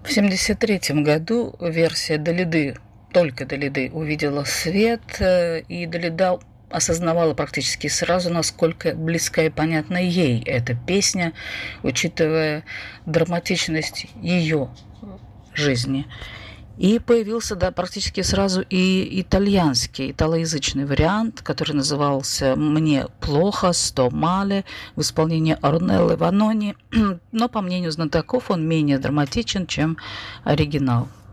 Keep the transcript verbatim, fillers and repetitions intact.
В семьдесят третьем году версия Далиды, только Далиды, увидела свет, и Далида осознавала практически сразу, насколько близка и понятна ей эта песня, учитывая драматичность ее жизни. И появился, да, практически сразу и итальянский, италоязычный вариант, который назывался «Мне плохо», «Сто мале», в исполнении Орнеллы Ванони, но, по мнению знатоков, он менее драматичен, чем оригинал.